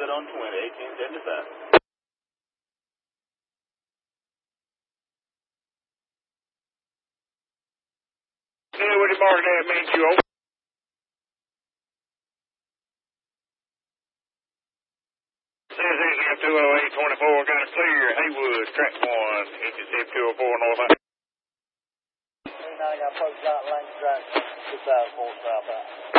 on 20, 1875. Yeah, what did Martin mean to you? Says ACF 20824, got a clear Haywood, track 1, ACF 204 North. I got folks out Lang Track 2004 southbound.